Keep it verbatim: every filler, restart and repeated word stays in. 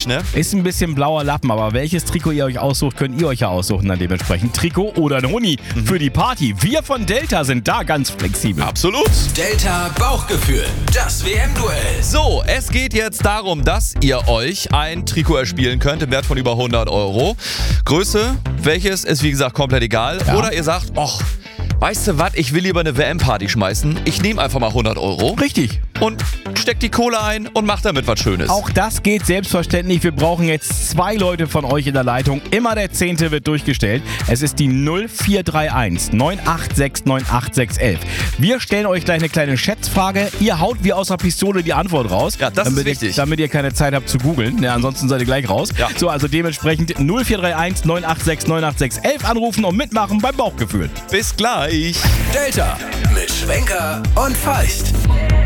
ne? Ist ein bisschen blauer Lappen, aber welches Trikot ihr euch aussucht, könnt ihr euch ja aussuchen dann dementsprechend. Trikot oder ein Huni mhm. für die Party. Wir von Delta sind da ganz flexibel. Absolut. Delta Bauchgefühl, das W M-Duell. So, es geht jetzt darum, dass ihr euch ein Trikot erspielen könnt im Wert von über hundert Euro. Größe, welches, ist wie gesagt komplett egal. Ja. Oder ihr sagt, och, weißt du was, ich will lieber eine W M-Party schmeißen. Ich nehme einfach mal hundert Euro. Richtig. Und steckt die Kohle ein und macht damit was Schönes. Auch das geht selbstverständlich. Wir brauchen jetzt zwei Leute von euch in der Leitung. Immer der Zehnte wird durchgestellt. Es ist die null vier drei eins neun acht sechs neun acht sechs eins. Wir stellen euch gleich eine kleine Schätzfrage. Ihr haut wie aus der Pistole die Antwort raus. Ja, das damit ist wichtig. Ihr, damit ihr keine Zeit habt zu googeln. Ja, ansonsten seid ihr gleich raus. Ja. So, also dementsprechend null vier drei eins neun acht sechs neun acht sechs eins anrufen und mitmachen beim Bauchgefühl. Bis gleich. Delta mit Schwenker und Feist.